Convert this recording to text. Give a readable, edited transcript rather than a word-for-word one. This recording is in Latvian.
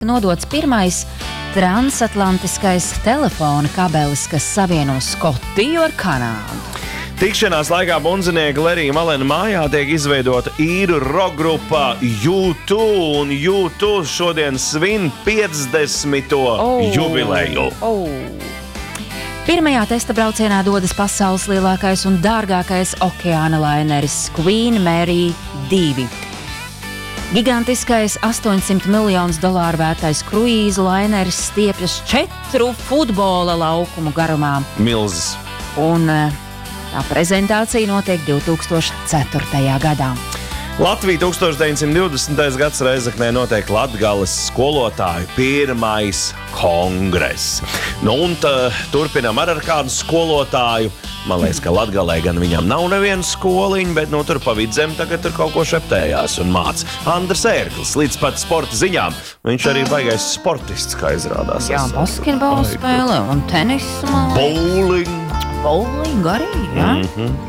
nodots pirmais transatlantiskais telefona kabelis, kas savieno Skotiju ar Kanādu. Tikšanās laikā bundzinieka Lerija Malena mājā tiek izveidota īru rockgrupa U2, un U2 šodien svin 50. jubileju. Pirmajā testa braucienā dodas pasaules lielākais un dārgākais okeāna laineris Queen Mary 2. Gigantiskais $800 miljonus vērtais kruīzu laineris stiepjas 4 futbola laukumu garumā. Milzis. Un tā prezentācija notiek 2004. gadā. Latvija 1920. gads Reizeknē notiek Latgales skolotāju pirmais kongress. Nu, un turpinām ar kādu skolotāju. Man liekas, ka Latgalē gan viņam nav neviena skoliņa, bet tur pa vidzem tagad tur kaut ko šeptējās un māca. Andrs Ērklis, līdz pat sporta ziņām. Viņš arī baigais sportists, kā izrādās. Jā, basketbolu spēlē un tenisu. Bowling. Bowling arī, jā.